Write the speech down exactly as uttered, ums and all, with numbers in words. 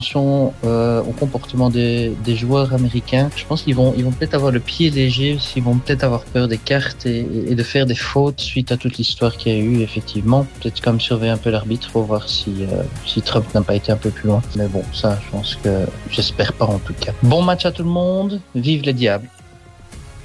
attention euh, au comportement des, des joueurs américains. Je pense qu'ils vont, ils vont peut-être avoir le pied léger, ils vont peut-être avoir peur des cartes et, et de faire des fautes suite à toute l'histoire qu'il y a eu, effectivement. Peut-être comme surveiller un peu l'arbitre pour voir si, euh, si Trump n'a pas été un peu plus loin. Mais bon, ça, je pense que j'espère pas en tout cas. Bon match à tout le monde. Vive les Diables.